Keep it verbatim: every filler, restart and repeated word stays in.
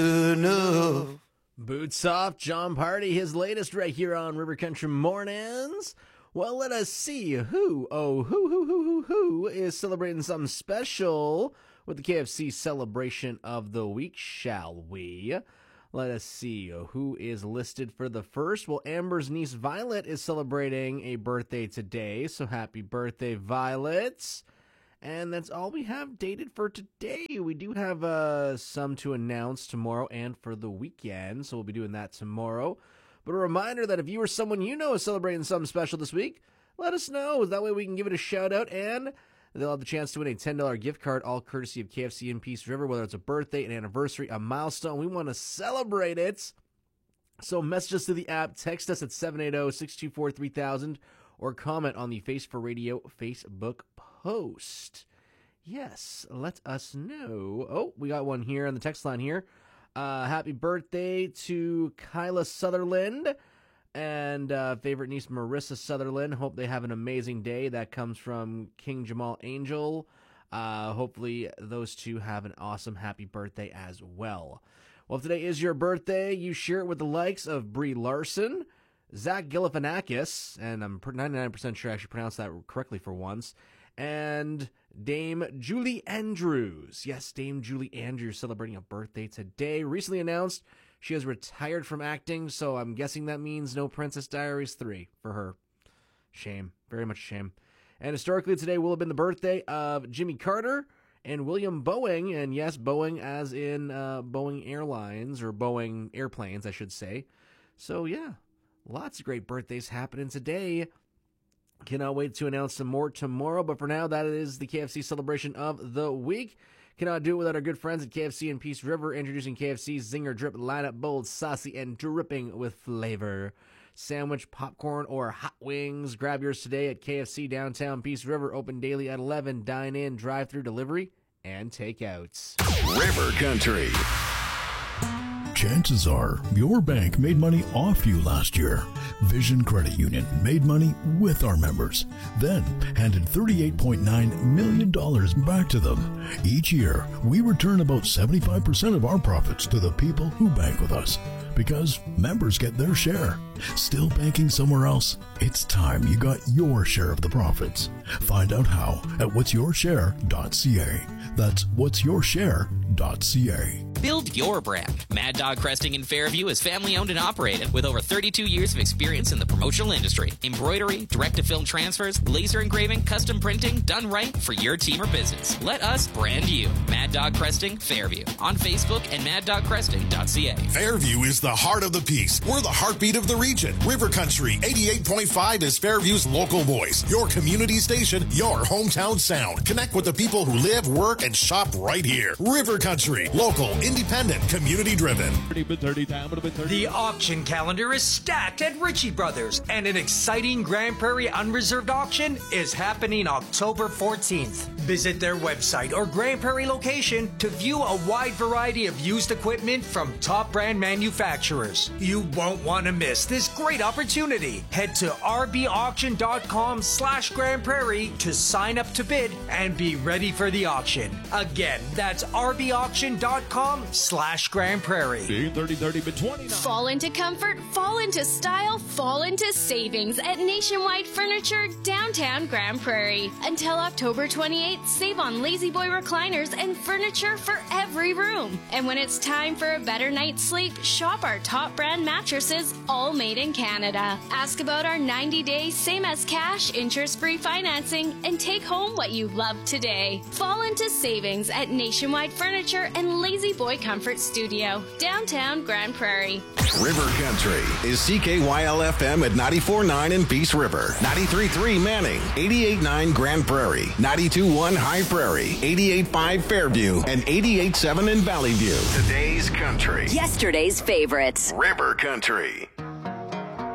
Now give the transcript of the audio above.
enough. Boots off, John Party, his latest right here on River Country Mornings. Well, let us see who, oh, who, who, who, who, who is celebrating something special with the K F C celebration of the week, shall we? Let us see who is listed for the first. Well, Amber's niece Violet is celebrating a birthday today, so happy birthday, Violet. And that's all we have dated for today. We do have uh, some to announce tomorrow and for the weekend, so we'll be doing that tomorrow. But a reminder that if you or someone you know is celebrating something special this week, let us know. That way we can give it a shout out, and they'll have the chance to win a ten dollars gift card, all courtesy of K F C in Peace River, whether it's a birthday, an anniversary, a milestone. We want to celebrate it. So message us through the app, text us at seven eight zero, six two four, three thousand, or comment on the Face for Radio Facebook post. Yes, let us know. Oh, we got one here on the text line here. Uh, happy birthday to Kyla Sutherland and uh, favorite niece Marissa Sutherland. Hope they have an amazing day. That comes from King Jamal Angel. Uh, hopefully those two have an awesome happy birthday as well. Well, if today is your birthday, you share it with the likes of Brie Larson, Zach Galifianakis, and I'm ninety-nine percent sure I actually pronounced that correctly for once, and Dame Julie Andrews. Yes, Dame Julie Andrews celebrating a birthday today. Recently announced she has retired from acting, so I'm guessing that means no Princess Diaries three for her. Shame. Very much shame. And historically today will have been the birthday of Jimmy Carter and William Boeing, and yes, Boeing as in uh, Boeing Airlines, or Boeing Airplanes, I should say. So yeah, lots of great birthdays happening today. Cannot wait to announce some more tomorrow, but for now, that is the K F C celebration of the week. Cannot do it without our good friends at K F C in Peace River, introducing K F C's Zinger Drip lineup, bold, saucy, and dripping with flavor. Sandwich, popcorn, or hot wings. Grab yours today at K F C downtown Peace River, open daily at eleven. Dine in, drive-through delivery, and takeouts. River Country. Chances are your bank made money off you last year. Vision Credit Union made money with our members, then handed thirty-eight point nine million dollars back to them. Each year, we return about seventy-five percent of our profits to the people who bank with us, because members get their share. Still banking somewhere else? It's time you got your share of the profits. Find out how at whats your share dot c a. That's whats your share dot c a. Build your brand. Mad Dog Cresting in Fairview is family-owned and operated with over thirty-two years of experience in the promotional industry. Embroidery, direct-to-film transfers, laser engraving, custom printing, done right for your team or business. Let us brand you. Mad Dog Cresting Fairview on Facebook and mad dog cresting dot c a. Fairview is the heart of the Peace. We're the heartbeat of the region. River Country eighty-eight point five is Fairview's local voice. Your community station, your hometown sound. Connect with the people who live, work, and shop right here. River Country, local, independent, community-driven. The auction calendar is stacked at Ritchie Brothers, and an exciting Grand Prairie Unreserved auction is happening October fourteenth. Visit their website or Grand Prairie location to view a wide variety of used equipment from top brand manufacturers. You won't want to miss this great opportunity. Head to r b auction dot com slash Grand Prairie to sign up to bid and be ready for the auction. Again, that's r b auction dot com slash Grand Prairie. Fall into comfort, fall into style, fall into savings at Nationwide Furniture, downtown Grand Prairie. Until October twenty-eighth, save on Lazy Boy recliners and furniture for every room. And when it's time for a better night's sleep, shop our top brand mattresses, all made in Canada. Ask about our ninety day same as cash, interest-free financing, and take home what you love today. Fall into savings at Nationwide Furniture and Lazy Boy Comfort Studio, downtown Grand Prairie. River Country is C K Y L F M at ninety-four point nine in Peace River, ninety-three point three Manning, eighty-eight point nine Grand Prairie, ninety-two point one High Prairie, eighty-eight point five Fairview, and eighty-eight point seven in Valley View. Today's country. Yesterday's favorites. River Country.